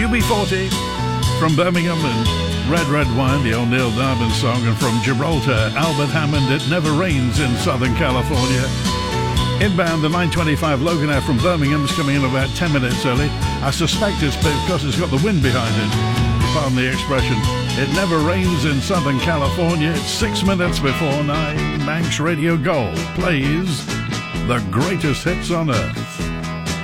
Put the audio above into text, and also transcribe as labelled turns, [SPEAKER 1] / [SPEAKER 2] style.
[SPEAKER 1] UB40 from Birmingham and Red Red Wine, the old Neil Diamond song, and from Gibraltar, Albert Hammond, It Never Rains in Southern California. Inbound, the 925 Loganair from Birmingham is coming in about 10 minutes early. I suspect it's because it's got the wind behind it. Pardon the expression. It never rains in Southern California. It's 6 minutes before 9. Manx Radio Gold plays the greatest hits on earth.